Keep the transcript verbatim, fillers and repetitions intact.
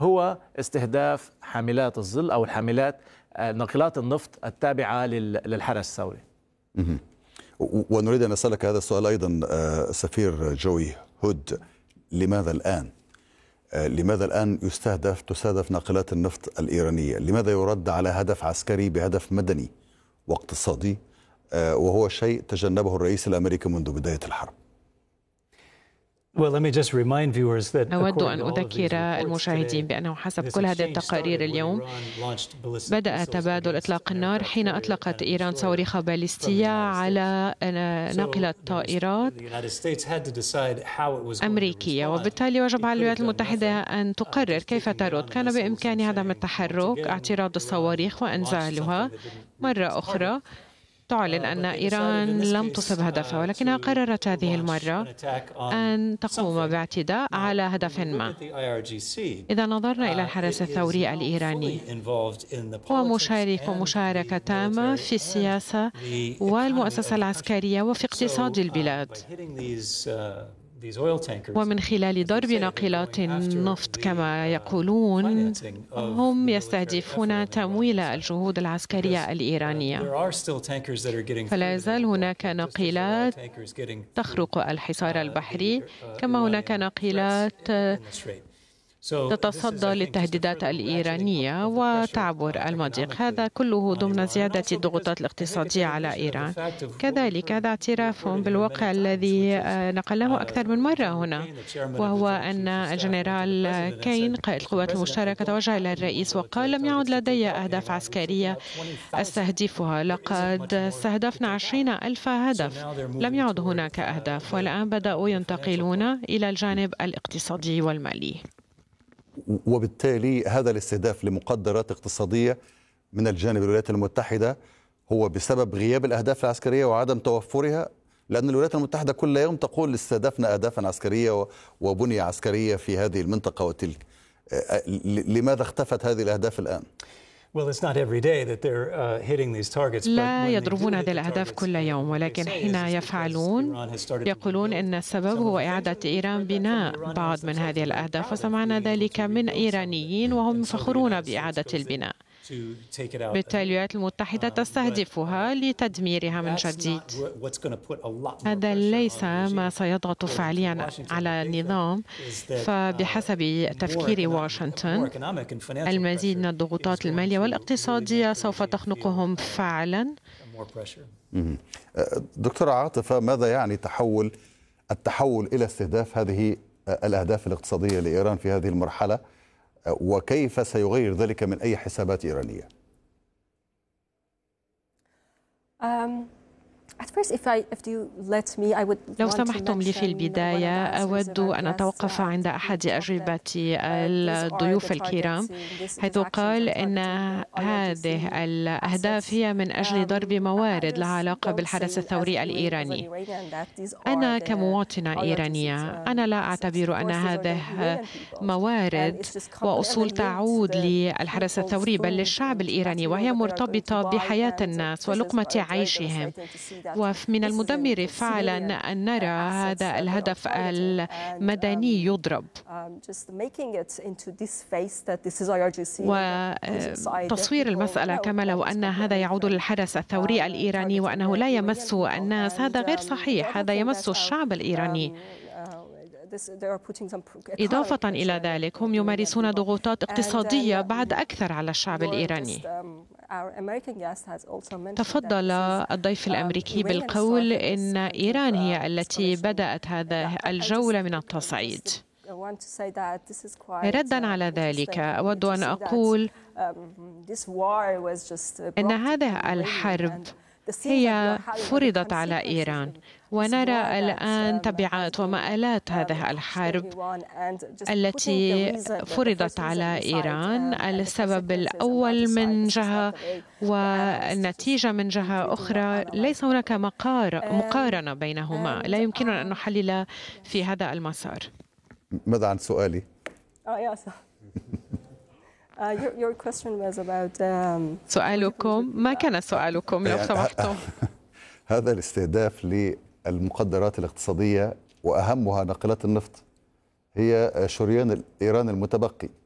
هو استهداف حاملات الظل أو الحاملات ناقلات النفط التابعة للحرس الثوري. ونريد أن نسألك هذا السؤال أيضا سفير جوي هود، لماذا الآن لماذا الآن يستهدف تستهدف ناقلات النفط الإيرانية؟ لماذا يرد على هدف عسكري بهدف مدني واقتصادي، وهو شيء تجنبه الرئيس الأمريكي منذ بداية الحرب؟ أود أن أذكر المشاهدين بأنه حسب كل هذه التقارير اليوم بدأ تبادل إطلاق النار حين أطلقت إيران صواريخ باليستية على ناقلة طائرات أمريكية، وبالتالي وجب على الولايات المتحدة أن تقرر كيف ترد. كان بإمكانها عدم التحرك، اعتراض الصواريخ وإنزالها مرة أخرى، تعلن أن إيران لم تصب هدفها، ولكنها قررت هذه المرة أن تقوم باعتداء على هدف ما. إذا نظرنا إلى الحرس الثوري الإيراني، هو مشارك مشاركة تامة في السياسة والمؤسسة العسكرية وفي اقتصاد البلاد، ومن خلال ضرب ناقلات النفط كما يقولون هم يستهدفون تمويل الجهود العسكرية الإيرانية. فلا يزال هناك ناقلات تخرق الحصار البحري، كما هناك ناقلات تتصدى للتهديدات الإيرانية وتعبر المضيق، هذا كله ضمن زيادة الضغوطات الاقتصادية على إيران. كذلك هذا اعتراف بالواقع الذي نقله أكثر من مرة هنا، وهو أن الجنرال كين قائد القوات المشتركة توجه إلى الرئيس وقال: لم يعد لدي أهداف عسكرية أستهدفها، لقد استهدفنا عشرين ألف هدف، لم يعد هناك أهداف، والآن بدأوا ينتقلون إلى الجانب الاقتصادي والمالي. وبالتالي هذا الاستهداف لمقدرات اقتصادية من الجانب الولايات المتحدة هو بسبب غياب الأهداف العسكرية وعدم توفرها، لأن الولايات المتحدة كل يوم تقول استهدفنا أهدافا عسكرية وبنية عسكرية في هذه المنطقة وتلك. لماذا اختفت هذه الأهداف الآن؟ لا يضربون هذه الأهداف كل يوم، ولكن حين يفعلون يقولون أن السبب هو إعادة إيران بناء بعض من هذه الأهداف، وسمعنا ذلك من إيرانيين وهم يفخرون بإعادة البناء. بالتالي الولايات المتحدة تستهدفها لتدميرها من جديد. هذا ليس ما سيضغط فعليا على النظام، فبحسب تفكير واشنطن المزيد من الضغوطات المالية والاقتصادية سوف تخنقهم فعلا. دكتورة عاطفة، ماذا يعني تحول التحول إلى استهداف هذه الأهداف الاقتصادية لإيران في هذه المرحلة، وكيف سيغير ذلك من أي حسابات إيرانية؟ لو سمحتم لي في البداية أود أن أتوقف عند أحد أجوبة الضيوف الكرام، حيث قال أن هذه الأهداف هي من أجل ضرب موارد لها علاقة بالحرس الثوري الإيراني. أنا كمواطنة إيرانية أنا لا أعتبر أن هذه موارد وأصول تعود للحرس الثوري بل للشعب الإيراني، وهي مرتبطة بحياة الناس ولقمة عيشهم. ومن المدمر فعلا أن نرى هذا الهدف المدني يضرب، وتصوير المسألة كما لو أن هذا يعود للحرس الثوري الإيراني وأنه لا يمس الناس، هذا غير صحيح، هذا يمس الشعب الإيراني. إضافة إلى ذلك هم يمارسون ضغوطات اقتصادية بعد أكثر على الشعب الإيراني. تفضل الضيف الأمريكي بالقول إن إيران هي التي بدأت هذه الجولة من التصعيد. ردا على ذلك أود أن أقول إن هذه الحرب هي فرضت على إيران، ونرى الآن تبعات ومآلات هذه الحرب التي فرضت على إيران. السبب الأول من جهة والنتيجة من جهة أخرى، ليس هناك مقارنة بينهما، لا يمكننا أن نحلل في هذا المسار. ماذا عن سؤالي؟ سؤالكم ما كان سؤالكم لو سمحتم؟ هذا الاستهداف للمقدرات الاقتصادية وأهمها ناقلات النفط هي شريان إيران المتبقي.